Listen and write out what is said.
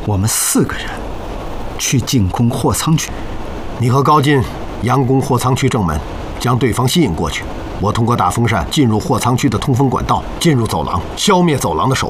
我们4个人去进攻货仓区。 你和高进佯攻货仓区正门，将对方吸引过去。我通过大风扇进入货仓区的通风管道，进入走廊，消灭走廊的守